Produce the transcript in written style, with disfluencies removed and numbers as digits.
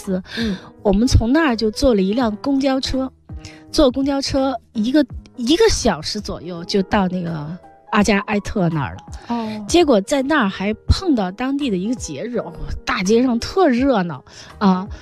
斯。我们从那儿就坐了一辆公交车，坐公交车一个小时左右就到那个阿加埃特那儿了。结果在那儿还碰到当地的一个节日，大街上特热闹啊。